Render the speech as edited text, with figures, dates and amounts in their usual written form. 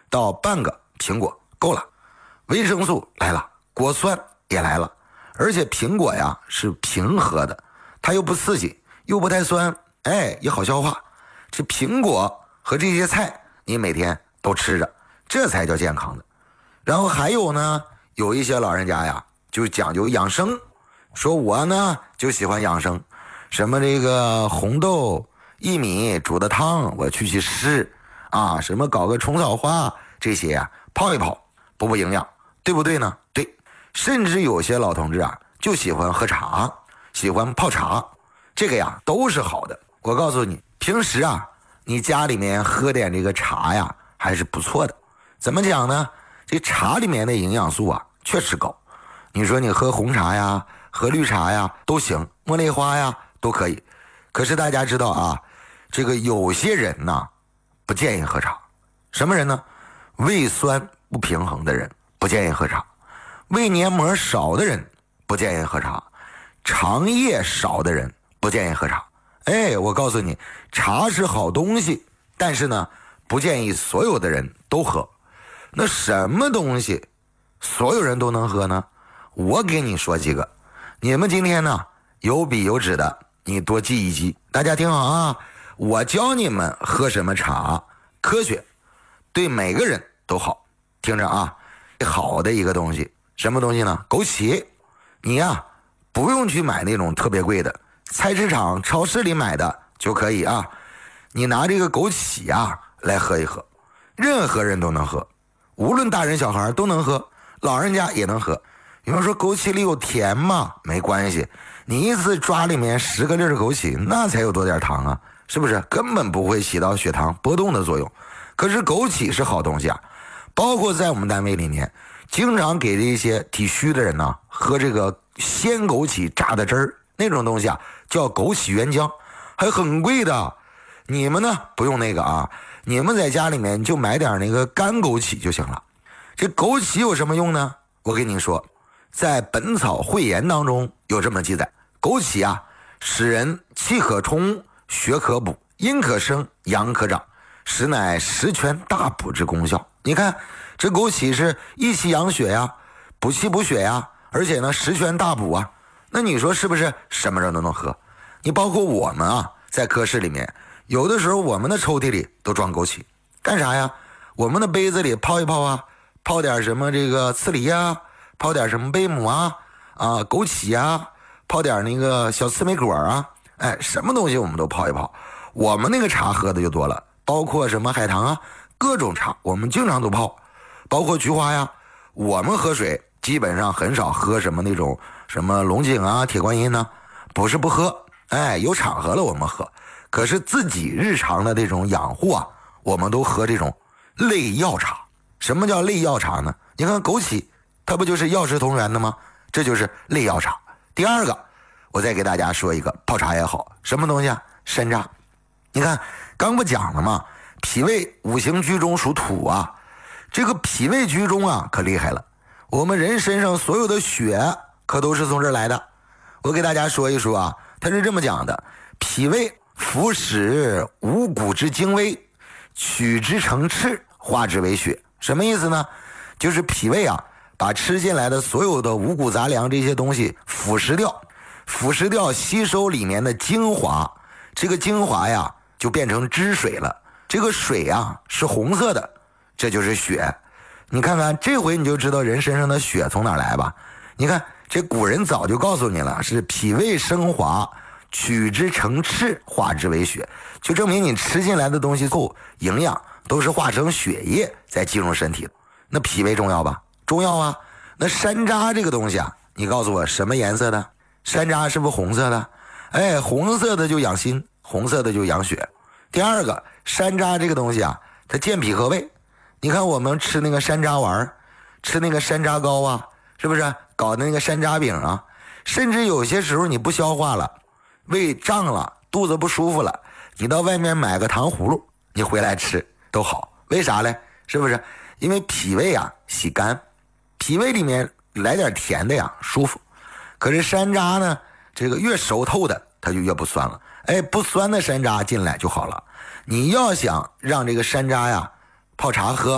到半个苹果够了。维生素来了，果酸也来了，而且苹果呀是平和的，它又不刺激，又不太酸，也好消化。这苹果和这些菜你每天都吃着，这才叫健康的。然后还有呢，有一些老人家呀就讲究养生，说我呢就喜欢养生，什么这个红豆薏米煮的汤我去湿啊，什么搞个虫草花这些呀泡一泡补营养，对不对呢？对。甚至有些老同志啊就喜欢喝茶，喜欢泡茶，这个呀都是好的。我告诉你，平时啊你家里面喝点这个茶呀还是不错的。怎么讲呢？这茶里面的营养素啊确实高，你说你喝红茶呀喝绿茶呀都行，茉莉花呀都可以。可是大家知道啊，这个有些人呢不建议喝茶。什么人呢？胃酸不平衡的人不建议喝茶，胃黏膜少的人不建议喝茶，肠液少的人不建议喝茶。我告诉你，茶是好东西，但是呢不建议所有的人都喝。那什么东西所有人都能喝呢？我给你说几个，你们今天呢有笔有纸的你多记一记。大家听好啊，我教你们喝什么茶，科学，对每个人都好。听着啊，好的一个东西，什么东西呢？枸杞。你呀不用去买那种特别贵的，菜市场超市里买的就可以啊。你拿这个枸杞啊来喝一喝，任何人都能喝，无论大人小孩都能喝，老人家也能喝。有人说枸杞里有甜吗？没关系，你一次抓里面10个粒的枸杞，那才有多点糖啊，是不是？根本不会起到血糖波动的作用。可是枸杞是好东西啊，包括在我们单位里面经常给这些体虚的人呢喝这个鲜枸杞榨的汁儿，那种东西啊叫枸杞原浆，还很贵的。你们呢不用那个啊，你们在家里面就买点那个干枸杞就行了。这枸杞有什么用呢？我跟你说，在《本草汇言》当中有这么记载，枸杞啊使人气可冲，血可补，阴可生，阳可长，实乃十全大补之功效。你看这枸杞是益气养血呀，补气补血呀，而且呢十全大补啊。那你说是不是什么人都能喝？你包括我们啊，在科室里面有的时候我们的抽屉里都装枸杞，干啥呀？我们的杯子里泡一泡啊，泡点什么这个刺梨啊，泡点什么贝母啊，枸杞啊，泡点那个小刺梅果啊，什么东西我们都泡一泡。我们那个茶喝的就多了，包括什么海棠啊，各种茶我们经常都泡，包括菊花呀。我们喝水基本上很少喝什么那种什么龙井啊、铁观音呢，不是不喝，有场合了我们喝。可是自己日常的这种养护啊，我们都喝这种类药茶。什么叫类药茶呢？你看枸杞它不就是药食同源的吗？这就是类药茶。第二个，我再给大家说一个泡茶也好，什么东西啊？山楂。你看刚不讲了吗？脾胃五行居中属土啊，这个脾胃居中啊可厉害了，我们人身上所有的血可都是从这儿来的。我给大家说一说啊，他是这么讲的：脾胃服使五谷之精微，取之成赤，化之为血。什么意思呢？就是脾胃啊把吃进来的所有的五谷杂粮这些东西腐蚀掉，吸收里面的精华，这个精华呀就变成汁水了，这个水啊是红色的，这就是血。你看看这回你就知道人身上的血从哪来吧。你看这古人早就告诉你了，是脾胃升华，取之成赤，化之为血，就证明你吃进来的东西后营养都是化成血液再进入身体的。那脾胃重要吧？重要啊。那山楂这个东西啊，你告诉我什么颜色的？山楂是不是红色的？红色的就养心，红色的就养血。第二个，山楂这个东西啊，它健脾和胃。你看我们吃那个山楂丸，吃那个山楂糕啊，是不是搞那个山楂饼啊？甚至有些时候你不消化了，胃胀了，肚子不舒服了，你到外面买个糖葫芦，你回来吃都好。为啥嘞？是不是？因为脾胃啊喜甘，脾胃里面来点甜的呀舒服。可是山楂呢，这个越熟透的它就越不酸了，不酸的山楂进来就好了。你要想让这个山楂呀泡茶喝，